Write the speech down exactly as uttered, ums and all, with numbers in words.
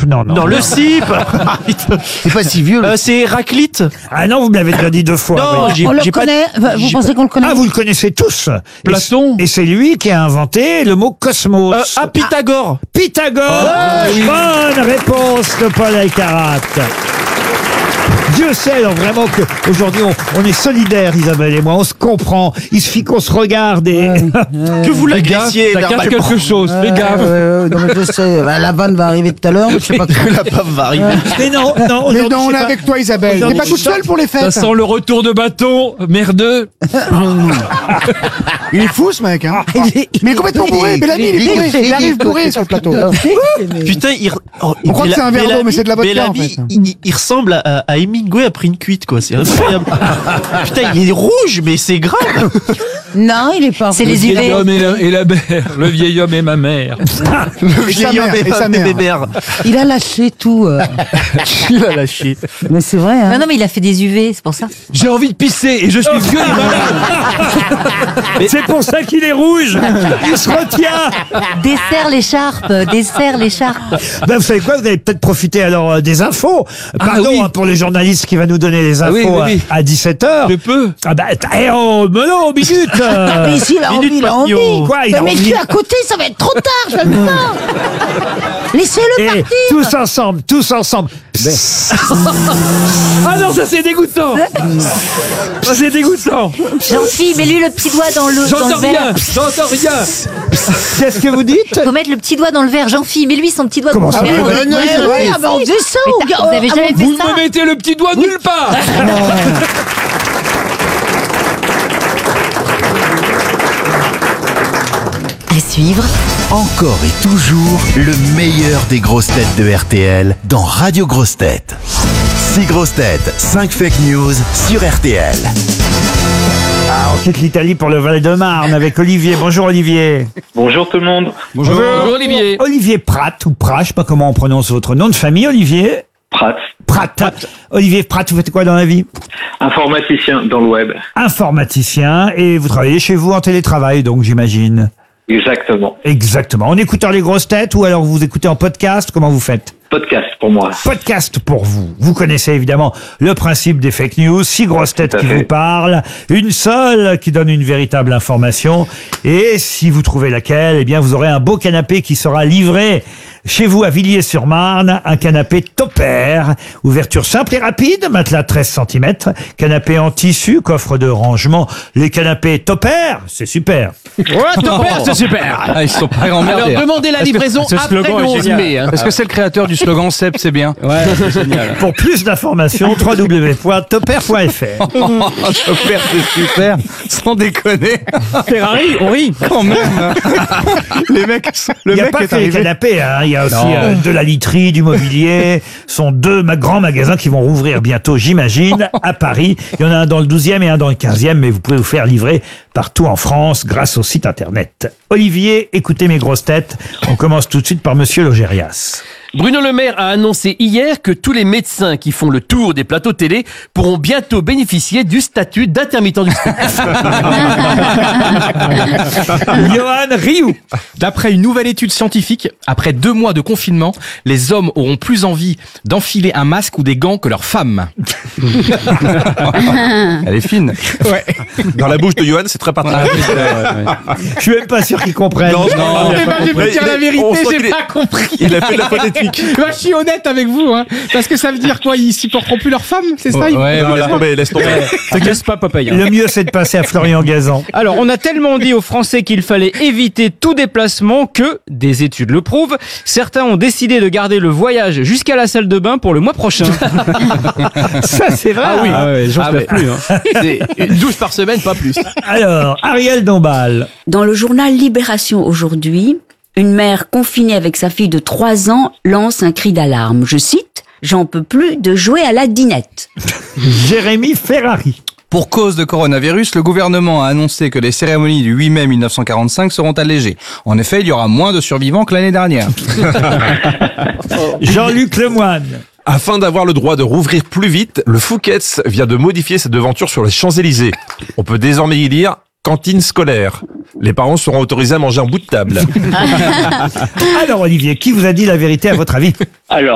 non, non. Non, le cipe. C'est pas si vieux. Euh, c'est Héraclite. Ah non, vous me l'avez déjà dit deux fois. Non, oui. j'ai On le j'ai pas. connaît. Vous j'ai pensez qu'on le connaît? Ah, vous le connaissez tous. Platon. Et c'est lui qui a inventé le mot cosmos. Euh, ah, Pythagore. Pythagore. Bonne réponse de Paul Elkarat. Dieu sait alors vraiment que aujourd'hui on, on est solidaires, Isabelle et moi, on se comprend. Il suffit qu'on se regarde et Que vous Fais gaffe, l'agressiez ça cache verbalement. quelque chose. Fais gaffe. Euh, non, mais je sais, bah, la vanne va arriver tout à l'heure, mais je sais pas. La pave va arriver. mais non, non, Mais aujourd'hui, non, on c'est est pas- avec toi, Isabelle. T'es pas toute seule pour les Ça fêtes. sent le retour de bâton, merdeux. Il est fou, ce mec. Hein. Il est- Mais il est complètement bourré. Bellamy, il est bourré. Il arrive bourré sur le plateau. Putain, il. Oh, On croit que c'est un verre d'eau, Bellamy- mais c'est de la vodka, Bellamy, en fait. Il, il ressemble à, à Hemingway après une cuite, quoi. C'est incroyable. Putain, il est rouge, mais c'est grave. Non, il est pas. C'est Le les vieil U V. homme et la, et la mère. Le vieil homme et ma mère. Le Et sa vieil homme mère, et et sa ma mère. mère. Il a lâché tout. euh. Il a lâché. Mais c'est vrai, hein. Non, non, mais il a fait des U V, c'est pour ça. J'ai envie de pisser et je suis vieux et malade. C'est pour ça qu'il est rouge. Il se retient. Desserre l'écharpe, desserre l'écharpe. Ben, vous savez quoi, vous allez peut-être profiter alors euh, des infos. Pardon oui. hein, pour les journalistes qui va nous donner les Ah infos oui, oui, oui. à, à dix-sept heures. Je peux. Ah bah, t- eh oh, mais non, minute. euh. Mais si, il a envie, il a envie. Quoi, il a mais envie tu es à côté, ça va être trop tard, je le sens. Laissez-le Et partir. tous ensemble, tous ensemble. Ah non, ça c'est dégoûtant. Ça c'est dégoûtant. Jean-Philippe, mets-lui le petit doigt dans le, dans J'entends le verre. rien. J'entends rien. Qu'est-ce que vous dites? Faut mettre le petit doigt dans le verre. Jean-Philippe, mets-lui son petit doigt Comment dans ça le verre. va? Ouais, ouais, ouais, ah bah, on faisait ça. Mais t'as- on- vous avez jamais ah, fait Vous ça me mettez le petit doigt nulle part. À suivre. Encore et toujours le meilleur des grosses têtes de R T L dans Radio Grosses Têtes. six grosses têtes, cinq fake news sur R T L. Ah, on quitte l'Italie pour le Val-de-Marne avec Olivier. Bonjour Olivier. Bonjour tout le monde. Bonjour. Bonjour Olivier. Olivier Pratt ou Prat, je sais pas comment on prononce votre nom de famille, Olivier. Pratt, Pratt. Olivier Pratt, vous faites quoi dans la vie? informaticien dans le web. Informaticien, et vous travaillez chez vous en télétravail, donc j'imagine. Exactement. Exactement. En écoutant les grosses têtes ou alors vous écoutez en podcast, comment vous faites? Podcast pour moi. Podcast pour vous. Vous connaissez évidemment le principe des fake news, six grosses têtes Tout à qui fait. vous parlent, une seule qui donne une véritable information, et si vous trouvez laquelle, eh bien vous aurez un beau canapé qui sera livré chez vous à Villiers-sur-Marne, un canapé Topper, ouverture simple et rapide, matelas treize centimètres, canapé en tissu, coffre de rangement, les canapés Topper, c'est super. Ouais, ton père, c'est super. Ah, ils sont pas emmerdés. Alors demandez la Est-ce que- livraison ce après slogan le est onze génial. mai. hein. Est-ce que c'est le créateur du slogan S E P, c'est bien? Ouais, c'est génial. Pour plus d'informations, w w w point topper point f r. Topper, c'est super. Sans déconner. Ferrari, on rit. Quand même. Les mecs, Il le n'y a mec pas est que les arrivé. canapés, hein. Il y a aussi Non. euh, de la literie, du mobilier. Ce sont deux ma- grands magasins qui vont rouvrir bientôt, j'imagine, à Paris. Il y en a un dans le douzième et un dans le quinzième, mais vous pouvez vous faire livrer partout en France grâce au site internet. Olivier, écoutez mes grosses têtes. On commence tout de suite par Monsieur Logérias. Bruno Le Maire a annoncé hier que tous les médecins qui font le tour des plateaux télé pourront bientôt bénéficier du statut d'intermittent du spectacle. Johan Rioux. D'après une nouvelle étude scientifique, après deux mois de confinement, les hommes auront plus envie d'enfiler un masque ou des gants que leurs femmes. Elle est fine. Dans la bouche de Johan, c'est très particulier. Je suis même pas sûr qu'ils comprennent. Non, non, Eh ben, je vais dire la vérité, on sent qu'il j'ai est- pas compris. Il a fait de la phonétique. Bah, je suis honnête avec vous, hein. Parce que ça veut dire quoi? Ils supporteront plus leurs femmes, c'est ça? ils- Ouais, Non, voilà. Laisse tomber, laisse tomber. Te casse pas, Popeye. Le mieux, c'est de passer à Florian Gazan. Alors, on a tellement dit aux Français qu'il fallait éviter tout déplacement que, des études le prouvent, certains ont décidé de garder le voyage jusqu'à la salle de bain pour le mois prochain. Ça, c'est vrai. Ah oui, ah ouais, j'en Ah peux ouais. plus. Hein. C'est une douche par semaine, pas plus. Alors, Ariel Dombal. Dans le journal Libération aujourd'hui, une mère confinée avec sa fille de trois ans lance un cri d'alarme. Je cite, « J'en peux plus de jouer à la dinette ». Jérémy Ferrari. Pour cause de coronavirus, le gouvernement a annoncé que les cérémonies du huit mai mille neuf cent quarante-cinq seront allégées. En effet, il y aura moins de survivants que l'année dernière. Jean-Luc Lemoine. Afin d'avoir le droit de rouvrir plus vite, le Fouquet's vient de modifier sa devanture sur les Champs-Élysées. On peut désormais y lire cantine scolaire. Les parents seront autorisés à manger un bout de table. Alors, Olivier, qui vous a dit la vérité à votre avis? Alors,